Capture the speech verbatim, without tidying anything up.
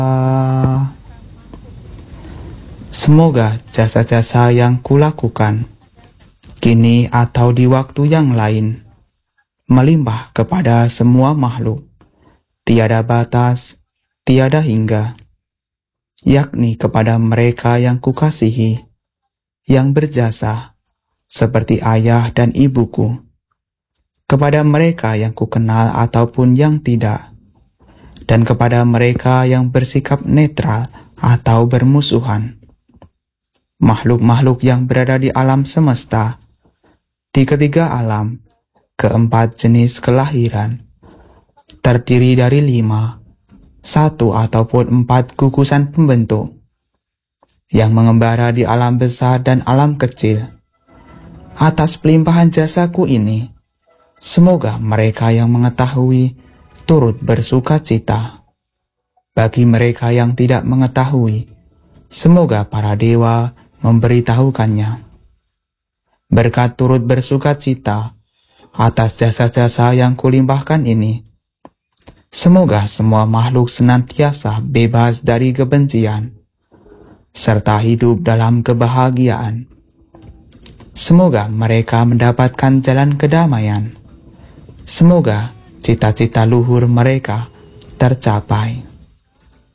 Semoga jasa-jasa yang kulakukan kini atau di waktu yang lain melimpah kepada semua makhluk, tiada batas, tiada hingga, yakni kepada mereka yang kukasihi, yang berjasa seperti ayah dan ibuku, kepada mereka yang kukenal ataupun yang tidak, dan kepada mereka yang bersikap netral atau bermusuhan, makhluk-makhluk yang berada di alam semesta, di ketiga alam, keempat jenis kelahiran, terdiri dari lima, satu ataupun empat gugusan pembentuk, yang mengembara di alam besar dan alam kecil. Atas pelimpahan jasaku ini, semoga mereka yang mengetahui turut bersuka cita. Bagi mereka yang tidak mengetahui, semoga para dewa memberitahukannya. Berkat turut bersuka cita atas jasa-jasa yang kulimpahkan ini, semoga semua makhluk senantiasa bebas dari kebencian, serta hidup dalam kebahagiaan. Semoga mereka mendapatkan jalan kedamaian. Semoga cita-cita luhur mereka tercapai.